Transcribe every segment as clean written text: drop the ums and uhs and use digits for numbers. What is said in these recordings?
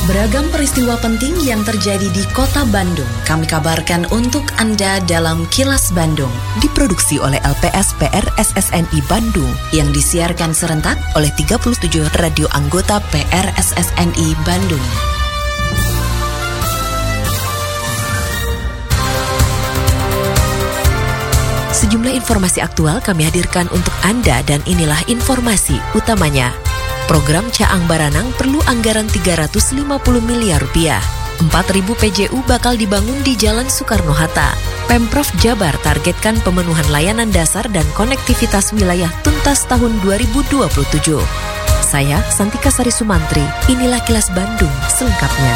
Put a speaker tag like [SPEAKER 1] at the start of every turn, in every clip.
[SPEAKER 1] Beragam peristiwa penting yang terjadi di Kota Bandung kami kabarkan untuk Anda dalam Kilas Bandung.
[SPEAKER 2] Diproduksi oleh LPS PRSSNI Bandung yang disiarkan serentak oleh 37 radio anggota PRSSNI Bandung. Sejumlah informasi aktual kami hadirkan untuk Anda dan inilah informasi utamanya. Program Caang Baranang perlu anggaran 350 miliar rupiah. 4.000 PJU bakal dibangun di Jalan Soekarno-Hatta. Pemprov Jabar targetkan pemenuhan layanan dasar dan konektivitas wilayah tuntas tahun 2027. Saya Santika Sari Sumantri, inilah Kilas Bandung selengkapnya.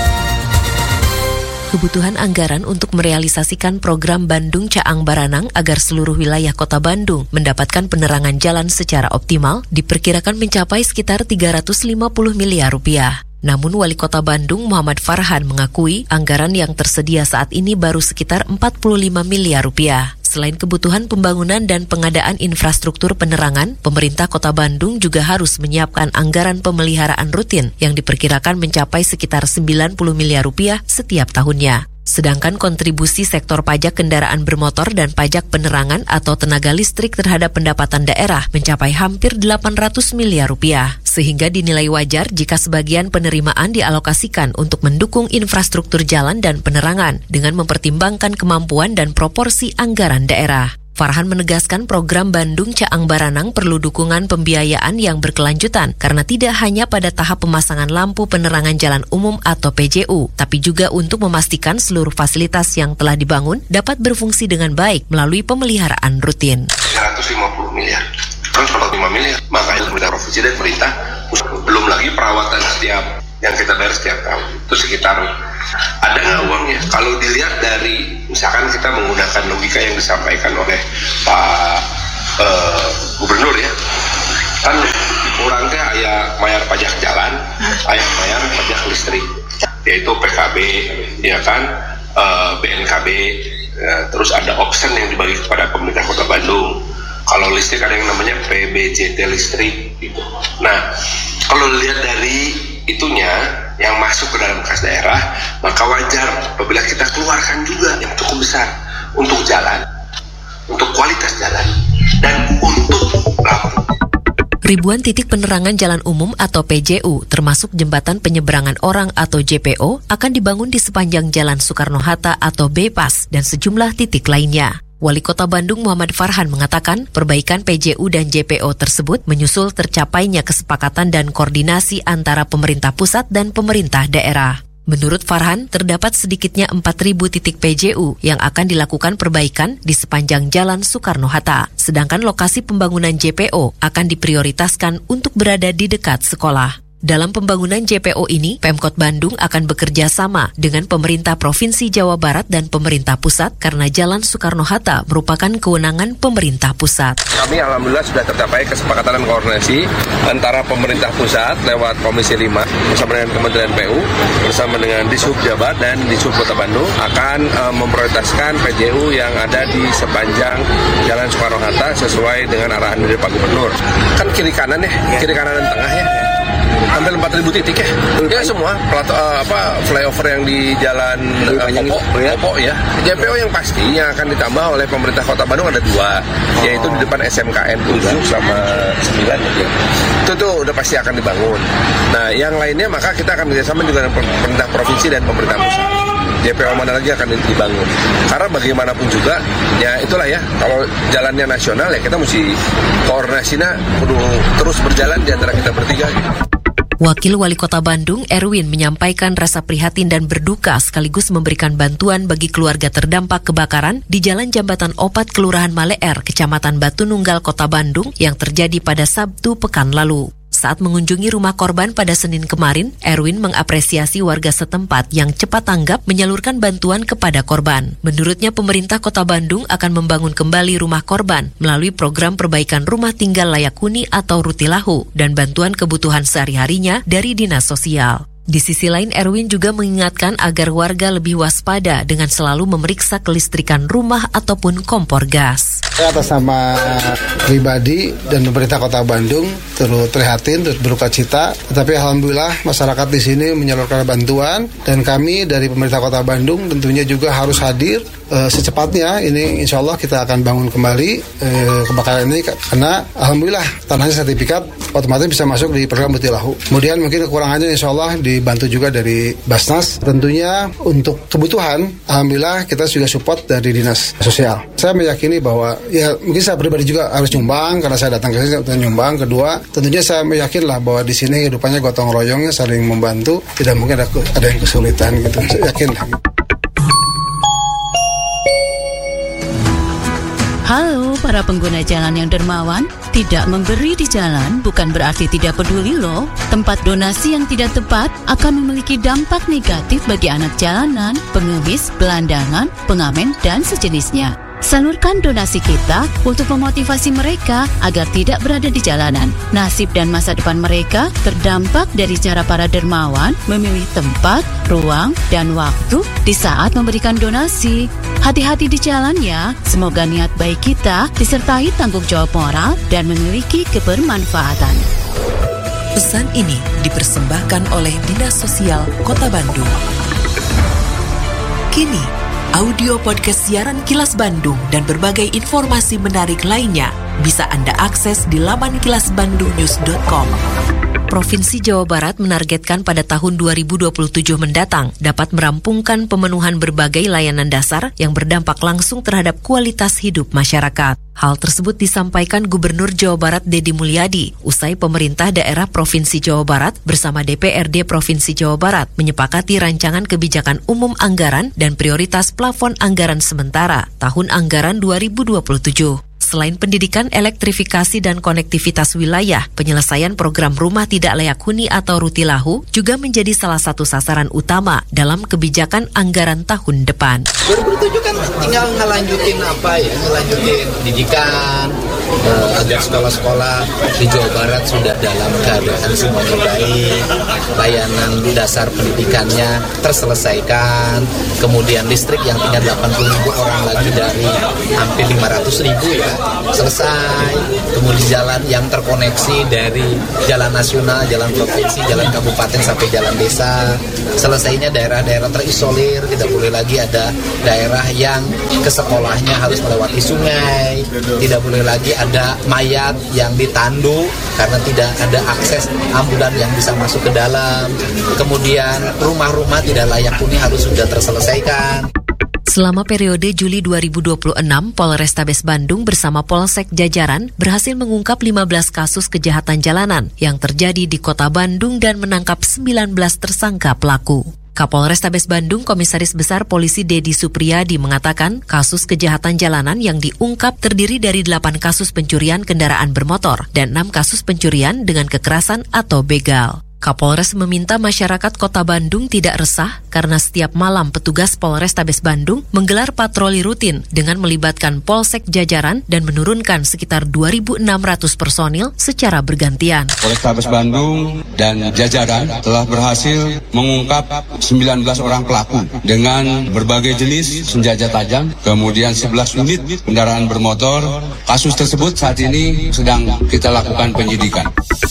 [SPEAKER 2] Kebutuhan anggaran untuk merealisasikan program Bandung Caang Baranang agar seluruh wilayah Kota Bandung mendapatkan penerangan jalan secara optimal diperkirakan mencapai sekitar 350 miliar rupiah. Namun Wali Kota Bandung Muhammad Farhan mengakui anggaran yang tersedia saat ini baru sekitar 45 miliar rupiah. Selain kebutuhan pembangunan dan pengadaan infrastruktur penerangan, pemerintah Kota Bandung juga harus menyiapkan anggaran pemeliharaan rutin yang diperkirakan mencapai sekitar 90 miliar rupiah setiap tahunnya. Sedangkan kontribusi sektor pajak kendaraan bermotor dan pajak penerangan atau tenaga listrik terhadap pendapatan daerah mencapai hampir 800 miliar rupiah. Sehingga dinilai wajar jika sebagian penerimaan dialokasikan untuk mendukung infrastruktur jalan dan penerangan dengan mempertimbangkan kemampuan dan proporsi anggaran daerah. Farhan menegaskan program Bandung Caang Baranang perlu dukungan pembiayaan yang berkelanjutan karena tidak hanya pada tahap pemasangan lampu penerangan jalan umum atau PJU, tapi juga untuk memastikan seluruh fasilitas yang telah dibangun dapat berfungsi dengan baik melalui pemeliharaan rutin.
[SPEAKER 3] 150 miliar, kan 45 miliar, makanya pemerintah provinsi dan pemerintah belum lagi perawatan setiap yang kita bayar setiap tahun itu sekitar ada nggak uangnya? Kalau dilihat dari misalkan kita menggunakan logika yang disampaikan oleh Pak Gubernur ya, kan kurangnya ya bayar pajak jalan, bayar pajak listrik, yaitu PKB, ya kan, BNKB, terus ada option yang dibagi kepada pemerintah Kota Bandung. Kalau listrik ada yang namanya PBJT listrik gitu. Nah, kalau lihat dari itunya yang masuk ke dalam kas daerah, maka wajar apabila kita keluarkan juga yang cukup besar untuk jalan, untuk kualitas jalan, dan untuk lampu.
[SPEAKER 2] Ribuan titik penerangan jalan umum atau PJU, termasuk jembatan penyeberangan orang atau JPO, akan dibangun di sepanjang Jalan Soekarno-Hatta atau Bypass dan sejumlah titik lainnya. Wali Kota Bandung Muhammad Farhan mengatakan perbaikan PJU dan JPO tersebut menyusul tercapainya kesepakatan dan koordinasi antara pemerintah pusat dan pemerintah daerah. Menurut Farhan, terdapat sedikitnya 4.000 titik PJU yang akan dilakukan perbaikan di sepanjang Jalan Soekarno-Hatta. Sedangkan lokasi pembangunan JPO akan diprioritaskan untuk berada di dekat sekolah. Dalam pembangunan JPO ini, Pemkot Bandung akan bekerja sama dengan pemerintah Provinsi Jawa Barat dan pemerintah pusat karena Jalan Soekarno-Hatta merupakan kewenangan pemerintah pusat.
[SPEAKER 4] Kami alhamdulillah sudah tercapai kesepakatan dan koordinasi antara pemerintah pusat lewat Komisi 5 bersama dengan Kementerian PU bersama dengan Dishub Jabar dan Dishub Kota Bandung akan memprioritaskan PJU yang ada di sepanjang Jalan Soekarno-Hatta sesuai dengan arahan dari Pak Gubernur. Kan kiri kanan ya, kiri kanan dan tengah ya. Hampir 4.000 titik ya. Ya semua flyover yang di jalan Popo ya. JPO yang pastinya akan ditambah oleh pemerintah Kota Bandung ada 2, yaitu di depan SMKN 7 sama 9 ya. Itu tuh udah pasti akan dibangun. Nah, yang lainnya maka kita akan bekerjasama juga dengan pemerintah provinsi dan pemerintah pusat. JPO mana lagi akan dibangun. Karena bagaimanapun juga, ya itulah ya, kalau jalannya nasional ya kita mesti koordinasinya terus berjalan di antara kita bertiga.
[SPEAKER 2] Wakil Wali Kota Bandung, Erwin, menyampaikan rasa prihatin dan berduka sekaligus memberikan bantuan bagi keluarga terdampak kebakaran di Jalan Jambatan Opat, Kelurahan Maleer, Kecamatan Batu Nunggal, Kota Bandung yang terjadi pada Sabtu pekan lalu. Saat mengunjungi rumah korban pada Senin kemarin, Erwin mengapresiasi warga setempat yang cepat tanggap menyalurkan bantuan kepada korban. Menurutnya, pemerintah Kota Bandung akan membangun kembali rumah korban melalui program perbaikan rumah tinggal layak huni atau Rutilahu dan bantuan kebutuhan sehari-harinya dari Dinas Sosial. Di sisi lain, Erwin juga mengingatkan agar warga lebih waspada dengan selalu memeriksa kelistrikan rumah ataupun kompor gas.
[SPEAKER 5] Saya atas nama pribadi dan pemerintah Kota Bandung turut prihatin, turut berduka cita. Tetapi alhamdulillah masyarakat di sini menyalurkan bantuan dan kami dari pemerintah Kota Bandung tentunya juga harus hadir secepatnya. Ini insya Allah kita akan bangun kembali kebakaran ini karena alhamdulillah tanahnya sertifikat otomatis bisa masuk di program Butilahu. Kemudian mungkin kekurangannya insya Allah dibantu juga dari Basnas. Tentunya untuk kebutuhan alhamdulillah kita juga support dari Dinas Sosial. Saya meyakini bahwa ya mungkin saya pribadi juga harus nyumbang karena saya datang ke sini untuk nyumbang. Kedua, tentunya saya meyakinlah bahwa di sini hidupannya gotong royongnya saling membantu, tidak mungkin ada yang kesulitan gitu. Saya yakin.
[SPEAKER 6] Halo para pengguna jalan yang dermawan, tidak memberi di jalan bukan berarti tidak peduli loh. Tempat donasi yang tidak tepat akan memiliki dampak negatif bagi anak jalanan, pengemis, gelandangan, pengamen, dan sejenisnya. Salurkan donasi kita untuk memotivasi mereka agar tidak berada di jalanan. Nasib dan masa depan mereka terdampak dari cara para dermawan memilih tempat, ruang, dan waktu di saat memberikan donasi. Hati-hati di jalan ya, semoga niat baik kita disertai tanggung jawab moral dan memiliki kebermanfaatan.
[SPEAKER 2] Pesan ini dipersembahkan oleh Dinas Sosial Kota Bandung. Kini, audio podcast siaran Kilas Bandung dan berbagai informasi menarik lainnya bisa Anda akses di laman kilasbandungnews.com. Provinsi Jawa Barat menargetkan pada tahun 2027 mendatang dapat merampungkan pemenuhan berbagai layanan dasar yang berdampak langsung terhadap kualitas hidup masyarakat. Hal tersebut disampaikan Gubernur Jawa Barat Deddy Mulyadi usai pemerintah daerah Provinsi Jawa Barat bersama DPRD Provinsi Jawa Barat menyepakati rancangan kebijakan umum anggaran dan prioritas plafon anggaran sementara tahun anggaran 2027. Selain pendidikan, elektrifikasi dan konektivitas wilayah, penyelesaian program rumah tidak layak huni atau Rutilahu juga menjadi salah satu sasaran utama dalam kebijakan anggaran tahun depan.
[SPEAKER 7] 2007 kan tinggal ngelanjutin pendidikan, agar sekolah-sekolah di Jawa Barat sudah dalam keadaan semuanya baik, layanan dasar pendidikannya terselesaikan, kemudian listrik yang tinggal 80.000 orang lagi dari hampir 500.000 ya, selesai. Kemudian jalan yang terkoneksi dari jalan nasional, jalan provinsi, jalan kabupaten sampai jalan desa. Selesainya daerah-daerah terisolir, tidak boleh lagi ada daerah yang ke sekolahnya harus melewati sungai, tidak boleh lagi ada mayat yang ditandu karena tidak ada akses ambulan yang bisa masuk ke dalam. Kemudian rumah-rumah tidak layak huni harus sudah terselesaikan.
[SPEAKER 2] Selama periode Juli 2026, Polrestabes Bandung bersama Polsek jajaran berhasil mengungkap 15 kasus kejahatan jalanan yang terjadi di Kota Bandung dan menangkap 19 tersangka pelaku. Kapolrestabes Bandung Komisaris Besar Polisi Dedi Supriyadi mengatakan kasus kejahatan jalanan yang diungkap terdiri dari 8 kasus pencurian kendaraan bermotor dan 6 kasus pencurian dengan kekerasan atau begal. Kapolres meminta masyarakat Kota Bandung tidak resah karena setiap malam petugas Polrestabes Bandung menggelar patroli rutin dengan melibatkan Polsek jajaran dan menurunkan sekitar 2.600 personil secara bergantian.
[SPEAKER 8] Polrestabes Bandung dan jajaran telah berhasil mengungkap 19 orang pelaku dengan berbagai jenis senjata tajam, kemudian 11 unit kendaraan bermotor. Kasus tersebut saat ini sedang kita lakukan penyidikan.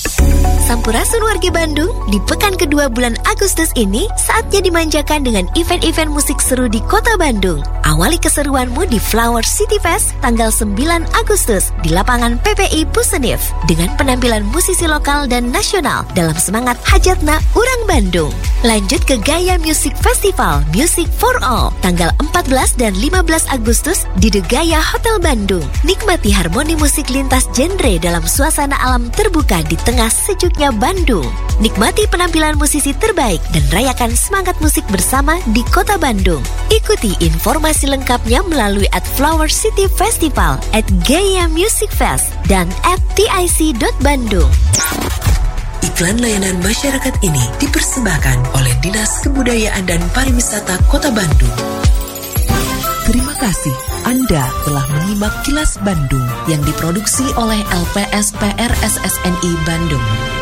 [SPEAKER 9] Sampurasun warga Bandung, di pekan kedua bulan Agustus ini saatnya dimanjakan dengan event-event musik seru di Kota Bandung. Awali keseruanmu di Flower City Fest tanggal 9 Agustus di lapangan PPI Pusenif dengan penampilan musisi lokal dan nasional dalam semangat Hajatna Urang Bandung. Lanjut ke Gaya Music Festival Music for All tanggal 14 dan 15 Agustus di The Gaya Hotel Bandung. Nikmati harmoni musik lintas genre dalam suasana alam terbuka di tengah sejuknya Bandung. Nikmati penampilan musisi terbaik dan rayakan semangat musik bersama di Kota Bandung. Ikuti informasi lengkapnya melalui @Flower City Festival, @Gaya Music Fest, dan @TIC.Bandung.
[SPEAKER 1] Iklan layanan masyarakat ini dipersembahkan oleh Dinas Kebudayaan dan Pariwisata Kota Bandung. Terima kasih Anda telah menyimak Kilas Bandung yang diproduksi oleh LPSPR SSNI Bandung.